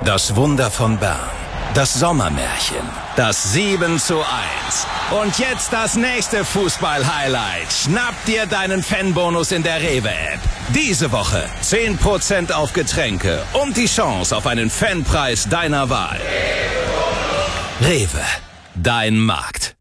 Das Wunder von Bern. Das Sommermärchen. Das 7:1. Und jetzt das nächste Fußball-Highlight. Schnapp dir deinen Fanbonus in der Rewe-App. Diese Woche 10% auf Getränke und die Chance auf einen Fanpreis deiner Wahl. Rewe. Dein Markt.